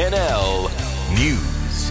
NL News.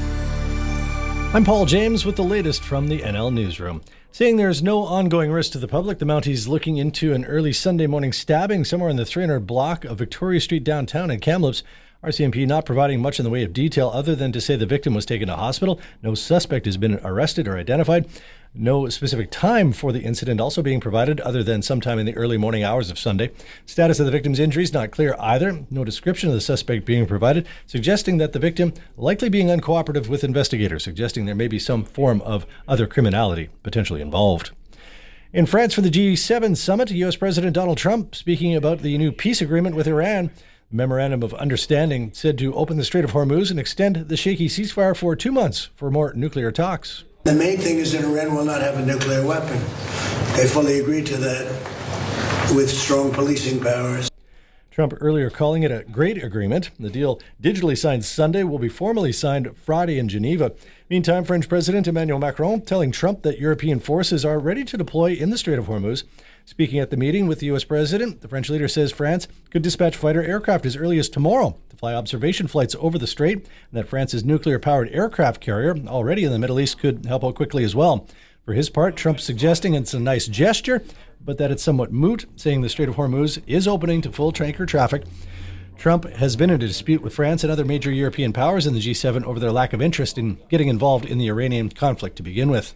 I'm Paul James with the latest from the NL Newsroom. Saying there's no ongoing risk to the public, the Mounties looking into an early Sunday morning stabbing somewhere in the 300 block of Victoria Street downtown in Kamloops. RCMP not providing much in the way of detail other than to say the victim was taken to hospital. No suspect has been arrested or identified. No specific time for the incident also being provided other than sometime in the early morning hours of Sunday. Status of the victim's injuries not clear either. No description of the suspect being provided, suggesting that the victim likely being uncooperative with investigators, suggesting there may be some form of other criminality potentially involved. In France for the G7 summit, U.S. President Donald Trump speaking about the new peace agreement with Iran. The memorandum of understanding said to open the Strait of Hormuz and extend the shaky ceasefire for 2 months for more nuclear talks. The main thing is that Iran will not have a nuclear weapon. They fully agreed to that with strong policing powers. Trump earlier calling it a great agreement. The deal, digitally signed Sunday, will be formally signed Friday in Geneva. Meantime, French President Emmanuel Macron telling Trump that European forces are ready to deploy in the Strait of Hormuz. Speaking at the meeting with the U.S. president, the French leader says France could dispatch fighter aircraft as early as tomorrow to fly observation flights over the strait, and that France's nuclear-powered aircraft carrier, already in the Middle East, could help out quickly as well. For his part, Trump suggesting it's a nice gesture, but that it's somewhat moot, saying the Strait of Hormuz is opening to full tanker traffic. Trump has been in a dispute with France and other major European powers in the G7 over their lack of interest in getting involved in the Iranian conflict to begin with.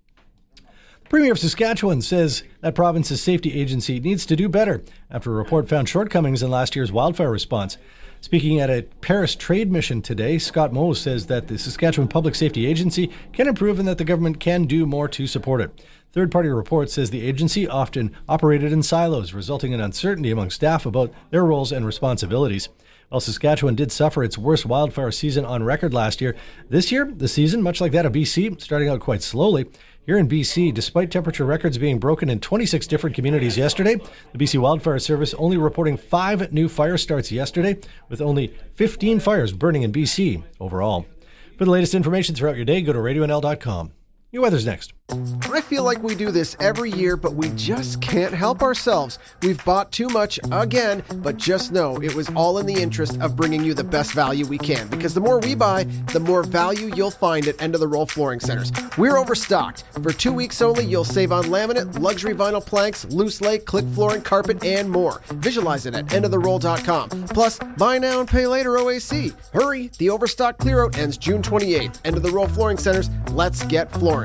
Premier of Saskatchewan says that province's safety agency needs to do better after a report found shortcomings in last year's wildfire response. Speaking at a Paris trade mission today, Scott Moe says that the Saskatchewan Public Safety Agency can improve and that the government can do more to support it. Third-party report says the agency often operated in silos, resulting in uncertainty among staff about their roles and responsibilities. While Saskatchewan did suffer its worst wildfire season on record last year, this year, the season, much like that of BC, starting out quite slowly. Here in BC, despite temperature records being broken in 26 different communities yesterday, the BC Wildfire Service only reporting 5 new fire starts yesterday, with only 15 fires burning in BC overall. For the latest information throughout your day, go to radionl.com. Your weather's next. I feel like we do this every year, but we just can't help ourselves. We've bought too much again, but just know it was all in the interest of bringing you the best value we can, because the more we buy, the more value you'll find at End of the Roll Flooring Centers. We're overstocked. For 2 weeks only, you'll save on laminate, luxury vinyl planks, loose lay, click flooring, carpet, and more. Visualize it at endoftheroll.com. Plus, buy now and pay later OAC. Hurry, the overstock clear-out ends June 28th. End of the Roll Flooring Centers, let's get flooring.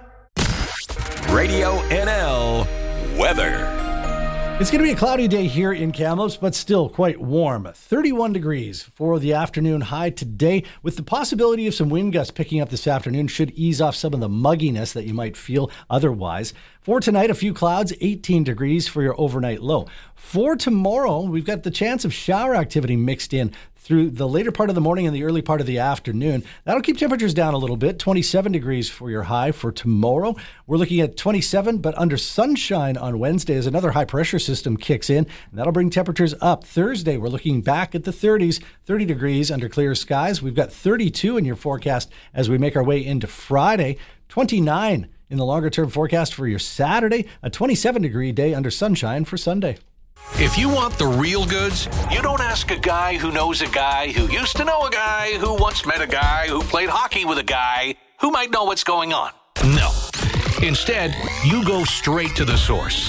Radio NL weather. It's going to be a cloudy day here in Kamloops, but still quite warm. 31 degrees for the afternoon high today, with the possibility of some wind gusts picking up this afternoon should ease off some of the mugginess that you might feel otherwise. For tonight, a few clouds, 18 degrees for your overnight low. For tomorrow, we've got the chance of shower activity mixed in through the later part of the morning and the early part of the afternoon. That'll keep temperatures down a little bit. 27 degrees for your high for tomorrow. We're looking at 27, but under sunshine on Wednesday as another high pressure system kicks in, and that'll bring temperatures up. Thursday, we're looking back at the 30s, 30 degrees under clear skies. We've got 32 in your forecast as we make our way into Friday. 29 in the longer term forecast for your Saturday. A 27-degree day under sunshine for Sunday. If you want the real goods, you don't ask a guy who knows a guy who used to know a guy who once met a guy who played hockey with a guy who might know what's going on. No. Instead, you go straight to the source.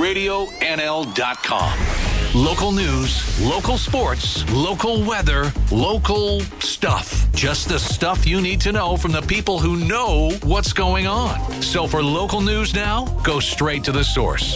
RadioNL.com. Local news, local sports, local weather, local stuff. Just the stuff you need to know from the people who know what's going on. So for local news now, go straight to the source.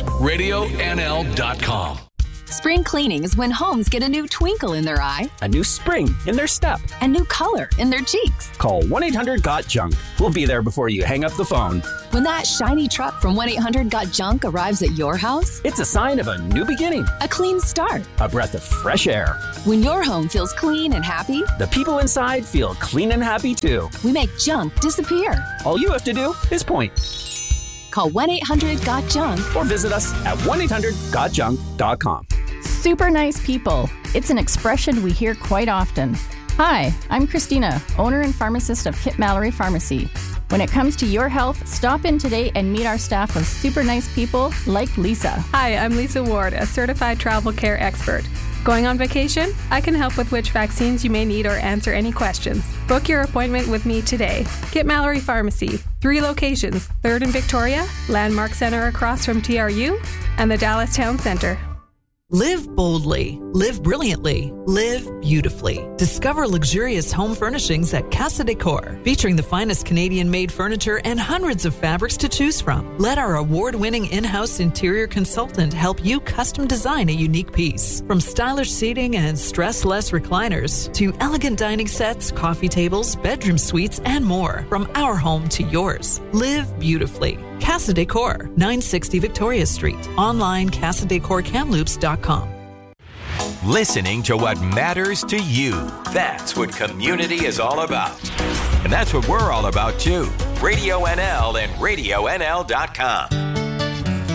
RadioNL.com. Spring cleaning is when homes get a new twinkle in their eye, a new spring in their step, a new color in their cheeks. Call 1-800-GOT-JUNK. We'll be there before you hang up the phone. When that shiny truck from 1-800-GOT-JUNK arrives at your house, it's a sign of a new beginning, a clean start, a breath of fresh air. When your home feels clean and happy, the people inside feel clean and happy too. We make junk disappear. All you have to do is point. Call 1-800-GOT-JUNK or visit us at 1-800-GOT-JUNK.com. Super nice people. It's an expression we hear quite often. Hi, I'm Christina, owner and pharmacist of Kip Mallory Pharmacy. When it comes to your health, stop in today and meet our staff of super nice people like Lisa. Hi, I'm Lisa Ward, a certified travel care expert. Going on vacation? I can help with which vaccines you may need or answer any questions. Book your appointment with me today. Kit Mallory Pharmacy, 3 locations, 3rd in Victoria, Landmark Center across from TRU, and the Dallas Town Center. Live boldly, live brilliantly, live beautifully. Discover luxurious home furnishings at Casa Decor, featuring the finest Canadian-made furniture and hundreds of fabrics to choose from. Let our award-winning in-house interior consultant help you custom design a unique piece. From stylish seating and stress-less recliners to elegant dining sets, coffee tables, bedroom suites, and more. From our home to yours. Live beautifully. Casa Decor, 960 Victoria Street. Online, CasaDecorCamloops.com. Listening to what matters to you. That's what community is all about. And that's what we're all about, too. Radio NL and RadioNL.com.